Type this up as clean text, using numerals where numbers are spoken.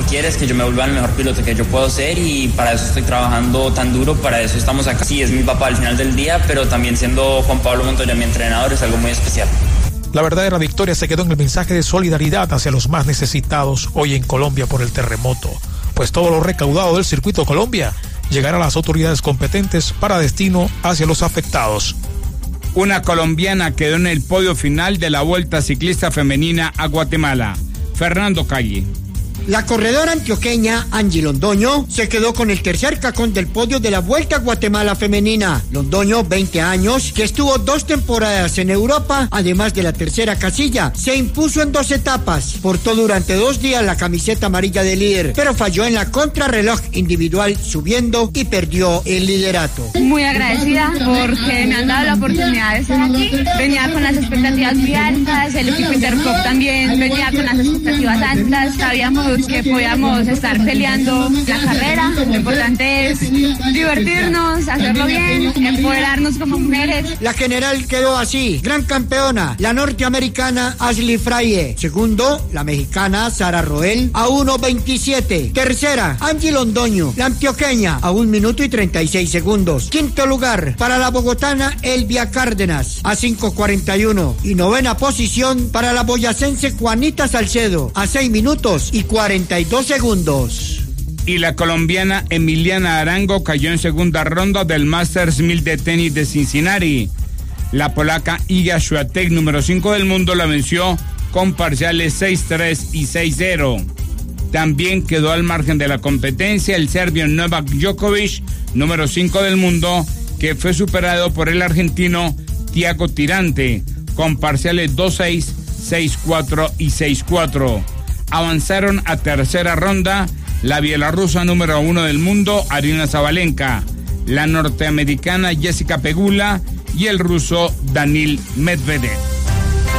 quiere es que yo me vuelva el mejor piloto que yo puedo ser y para eso estoy trabajando tan duro, para eso estamos acá. Sí, es mi papá al final del día, pero también siendo Juan Pablo Montoya mi entrenador es algo muy especial. La verdadera victoria se quedó en el mensaje de solidaridad hacia los más necesitados hoy en Colombia por el terremoto, pues todo lo recaudado del Circuito Colombia llegará a las autoridades competentes para destino hacia los afectados. Una colombiana quedó en el podio final de la Vuelta Ciclista Femenina a Guatemala. Fernando Calle. La corredora antioqueña Angie Londoño se quedó con el tercer cajón del podio de la Vuelta a Guatemala Femenina. Londoño, 20 años, que estuvo 2 temporadas en Europa, además de la tercera casilla, se impuso en 2 etapas. Portó durante 2 días la camiseta amarilla de líder, pero falló en la contrarreloj individual subiendo y perdió el liderato. Muy agradecida porque me han dado la oportunidad de estar aquí. Venía con las expectativas muy altas, el equipo Intercop también venía con las expectativas altas, sabíamos que podíamos estar peleando la carrera. Lo importante es divertirnos, hacerlo bien, empoderarnos como mujeres. La general quedó así: gran campeona, la norteamericana Ashley Fraye. Segundo, la mexicana Sara Roel a 1:27. Tercera, Angie Londoño, la antioqueña, a 1 minuto y 36 segundos. Quinto lugar para la bogotana Elvia Cárdenas a 5:41. Y novena posición para la boyacense Juanita Salcedo a 6 minutos y 42 segundos. Y la colombiana Emiliana Arango cayó en segunda ronda del Masters 1000 de tenis de Cincinnati. La polaca Iga Swiatek, número 5 del mundo, la venció con parciales 6-3 y 6-0. También quedó al margen de la competencia el serbio Novak Djokovic, número 5 del mundo, que fue superado por el argentino Thiago Tirante con parciales 2-6, 6-4 y 6-4. Avanzaron a tercera ronda la bielorrusa número 1 del mundo, Aryna Sabalenka, la norteamericana Jessica Pegula y el ruso Danil Medvedev.